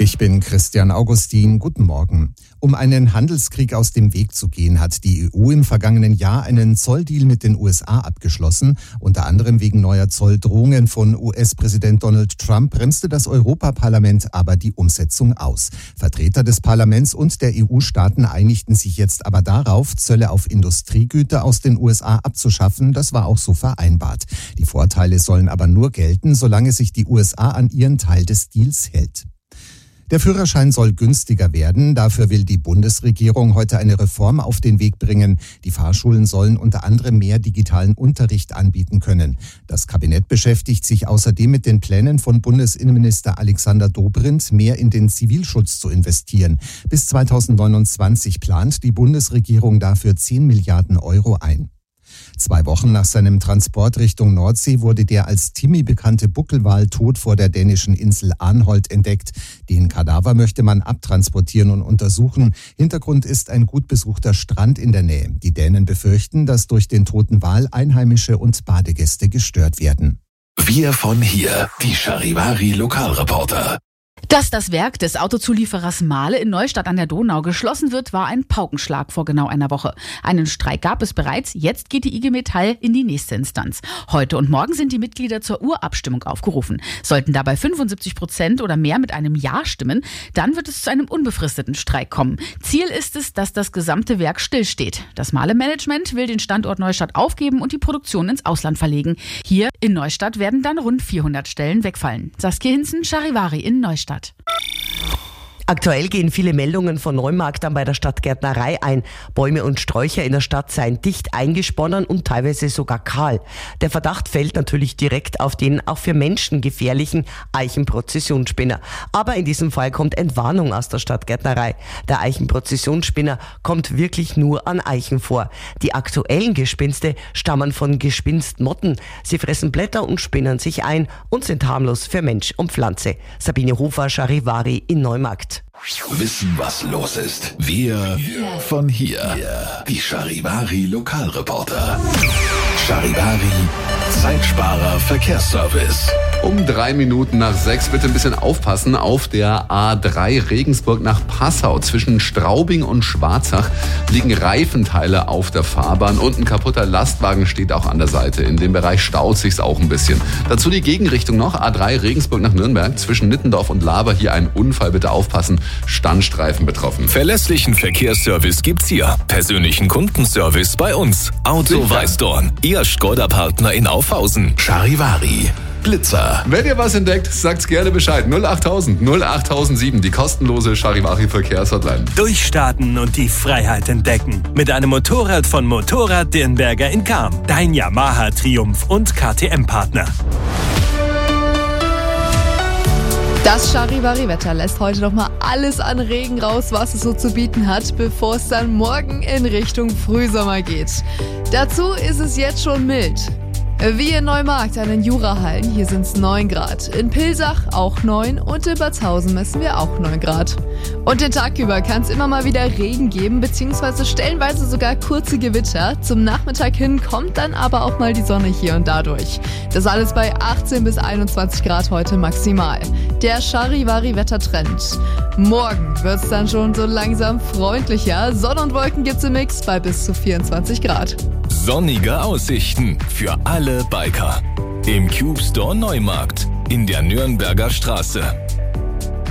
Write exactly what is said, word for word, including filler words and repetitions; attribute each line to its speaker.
Speaker 1: Ich bin Christian Augustin. Guten Morgen. Um einen Handelskrieg aus dem Weg zu gehen, hat die E U im vergangenen Jahr einen Zolldeal mit den U S A abgeschlossen. Unter anderem wegen neuer Zolldrohungen von U S-Präsident Donald Trump bremste das Europaparlament aber die Umsetzung aus. Vertreter des Parlaments und der E U-Staaten einigten sich jetzt aber darauf, Zölle auf Industriegüter aus den U S A abzuschaffen. Das war auch so vereinbart. Die Vorteile sollen aber nur gelten, solange sich die U S A an ihren Teil des Deals hält. Der Führerschein soll günstiger werden. Dafür will die Bundesregierung heute eine Reform auf den Weg bringen. Die Fahrschulen sollen unter anderem mehr digitalen Unterricht anbieten können. Das Kabinett beschäftigt sich außerdem mit den Plänen von Bundesinnenminister Alexander Dobrindt, mehr in den Zivilschutz zu investieren. Bis zweitausendneunundzwanzig plant die Bundesregierung dafür zehn Milliarden Euro ein. Zwei Wochen nach seinem Transport Richtung Nordsee wurde der als Timmy bekannte Buckelwal tot vor der dänischen Insel Arnholt entdeckt. Den Kadaver möchte man abtransportieren und untersuchen. Hintergrund ist ein gut besuchter Strand in der Nähe. Die Dänen befürchten, dass durch den toten Wal Einheimische und Badegäste gestört werden.
Speaker 2: Wir von hier, die Charivari Lokalreporter.
Speaker 3: Dass das Werk des Autozulieferers Mahle in Neustadt an der Donau geschlossen wird, war ein Paukenschlag vor genau einer Woche. Einen Streik gab es bereits, jetzt geht die I G Metall in die nächste Instanz. Heute und morgen sind die Mitglieder zur Urabstimmung aufgerufen. Sollten dabei fünfundsiebzig Prozent oder mehr mit einem Ja stimmen, dann wird es zu einem unbefristeten Streik kommen. Ziel ist es, dass das gesamte Werk stillsteht. Das Mahle-Management will den Standort Neustadt aufgeben und die Produktion ins Ausland verlegen. Hier in Neustadt werden dann rund vierhundert Stellen wegfallen. Saskia Hinzen, Charivari in Neustadt.
Speaker 4: Aktuell gehen viele Meldungen von Neumarktern bei der Stadtgärtnerei ein. Bäume und Sträucher in der Stadt seien dicht eingesponnen und teilweise sogar kahl. Der Verdacht fällt natürlich direkt auf den auch für Menschen gefährlichen Eichenprozessionsspinner. Aber in diesem Fall kommt Entwarnung aus der Stadtgärtnerei. Der Eichenprozessionsspinner kommt wirklich nur an Eichen vor. Die aktuellen Gespinste stammen von Gespinstmotten. Sie fressen Blätter und spinnen sich ein und sind harmlos für Mensch und Pflanze. Sabine Hofer, Charivari in Neumarkt.
Speaker 2: Wissen, was los ist. Wir von hier. Die Charivari Lokalreporter. Charivari Zeitsparer Verkehrsservice.
Speaker 5: Um drei Minuten nach sechs bitte ein bisschen aufpassen auf der A drei Regensburg nach Passau. Zwischen Straubing und Schwarzach liegen Reifenteile auf der Fahrbahn und ein kaputter Lastwagen steht auch an der Seite. In dem Bereich staut sich's auch ein bisschen. Dazu die Gegenrichtung noch, A drei Regensburg nach Nürnberg. Zwischen Nittendorf und Laber hier ein Unfall, bitte aufpassen. Standstreifen betroffen.
Speaker 2: Verlässlichen Verkehrsservice gibt's hier. Persönlichen Kundenservice bei uns. Auto Weißdorn, Ihr Skoda-Partner in Aufhausen. Charivari Blitzer.
Speaker 5: Wenn ihr was entdeckt, sagt's gerne Bescheid. null achttausend null achttausendsieben, die kostenlose Charivari Verkehrshotline.
Speaker 6: Durchstarten und die Freiheit entdecken. Mit einem Motorrad von Motorrad Dirnberger in Cham. Dein Yamaha Triumph und K T M-Partner.
Speaker 7: Das Charivari-Wetter lässt heute noch mal alles an Regen raus, was es so zu bieten hat, bevor es dann morgen in Richtung Frühsommer geht. Dazu ist es jetzt schon mild. Wie in Neumarkt an den Jurahallen, hier sind es neun Grad. In Pilsach auch neun und in Batzhausen messen wir auch neun Grad. Und den Tag über kann es immer mal wieder Regen geben, beziehungsweise stellenweise sogar kurze Gewitter. Zum Nachmittag hin kommt dann aber auch mal die Sonne hier und da durch. Das alles bei achtzehn bis einundzwanzig Grad heute maximal. Der Charivari-Wettertrend. Morgen wird es dann schon so langsam freundlicher. Sonne und Wolken gibt's im Mix bei bis zu vierundzwanzig Grad.
Speaker 2: Sonnige Aussichten für alle Biker. Im Cube Store Neumarkt in der Nürnberger Straße.